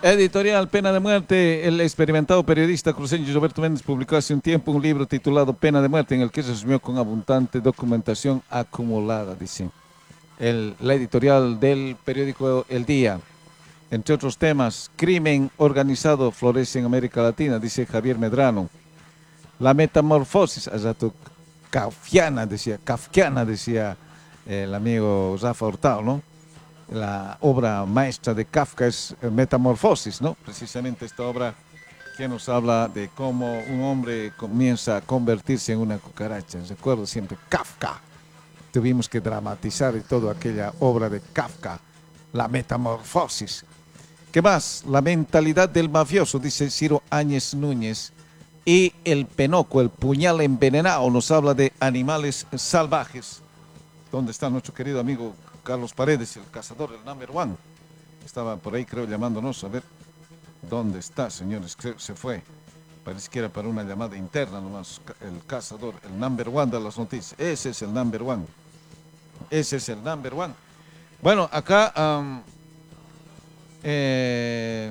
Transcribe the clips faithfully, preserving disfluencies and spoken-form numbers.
Editorial Pena de Muerte. El experimentado periodista cruceño Roberto Méndez publicó hace un tiempo un libro titulado Pena de Muerte, en el que se resumió con abundante documentación acumulada, dice. El, la editorial del periódico El Día. Entre otros temas, crimen organizado florece en América Latina, dice Javier Medrano. La metamorfosis, a rato kafkiana, decía, kafkiana, decía el amigo Rafa Hurtado, ¿no? La obra maestra de Kafka es Metamorfosis, ¿no? Precisamente esta obra que nos habla de cómo un hombre comienza a convertirse en una cucaracha. Recuerdo siempre Kafka. Tuvimos que dramatizar y toda aquella obra de Kafka, la metamorfosis. ¿Qué más? La mentalidad del mafioso, dice Ciro Áñez Núñez. Y el penoco, el puñal envenenado, nos habla de animales salvajes. ¿Dónde está nuestro querido amigo Carlos Paredes, el cazador, el number one? Estaba por ahí, creo, llamándonos. A ver, ¿dónde está, señores? Creo que se fue. Parece que era para una llamada interna nomás. El cazador, el number one de las noticias. Ese es el number one. Ese es el number one. Bueno, acá um, eh,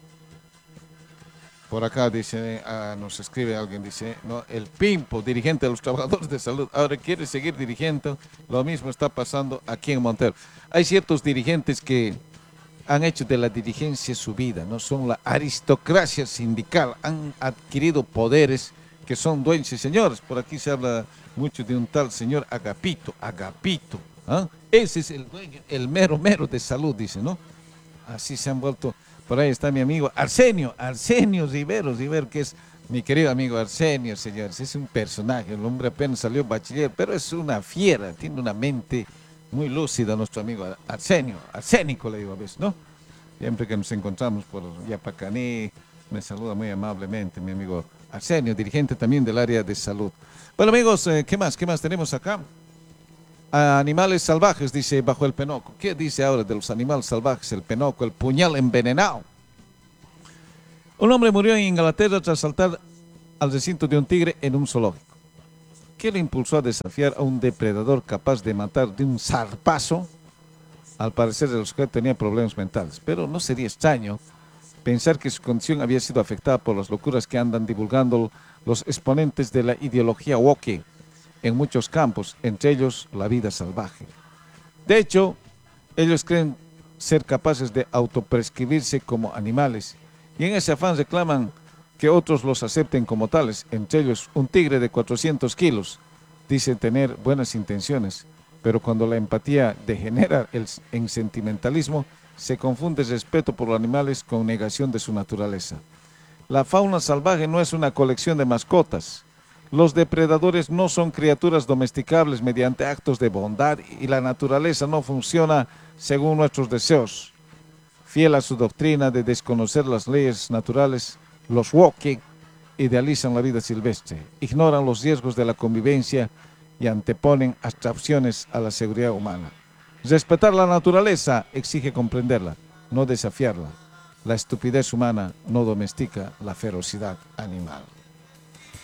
por acá dice, uh, nos escribe alguien, dice, no, el Pimpo, dirigente de los trabajadores de salud, ahora quiere seguir dirigiendo. Lo mismo está pasando aquí en Montero. Hay ciertos dirigentes que han hecho de la dirigencia su vida, no son la aristocracia sindical, han adquirido poderes que son dueños y señores. Por aquí se habla mucho de un tal señor Agapito, Agapito, ¿eh? Ese es el dueño, el mero mero de salud, dice, ¿no? Así se han vuelto. Por ahí está mi amigo Arsenio, Arsenio Rivero, Rivero, que es mi querido amigo Arsenio, señores. Es un personaje, el hombre apenas salió bachiller, pero es una fiera, tiene una mente muy lúcida nuestro amigo Arsenio, Arsénico le digo a veces, ¿no? Siempre que nos encontramos por Yapacaní, me saluda muy amablemente mi amigo Arsenio, dirigente también del área de salud. Bueno, amigos, eh, ¿qué más? ¿Qué más tenemos acá? Animales salvajes, dice bajo el penoco. ¿Qué dice ahora de los animales salvajes? El penoco, el puñal envenenado. Un hombre murió en Inglaterra tras saltar al recinto de un tigre en un zoológico. ¿Qué le impulsó a desafiar a un depredador capaz de matar de un zarpazo? Al parecer el sujeto tenía problemas mentales, pero no sería extraño pensar que su condición había sido afectada por las locuras que andan divulgando los exponentes de la ideología woke en muchos campos, entre ellos la vida salvaje. De hecho, ellos creen ser capaces de autoprescribirse como animales y en ese afán reclaman que otros los acepten como tales, entre ellos un tigre de cuatrocientos kilos. Dicen tener buenas intenciones, pero cuando la empatía degenera en sentimentalismo, se confunde respeto por los animales con negación de su naturaleza. La fauna salvaje no es una colección de mascotas. Los depredadores no son criaturas domesticables mediante actos de bondad y la naturaleza no funciona según nuestros deseos. Fiel a su doctrina de desconocer las leyes naturales, los woke idealizan la vida silvestre, ignoran los riesgos de la convivencia y anteponen abstracciones a la seguridad humana. Respetar la naturaleza exige comprenderla, no desafiarla. La estupidez humana no domestica la ferocidad animal.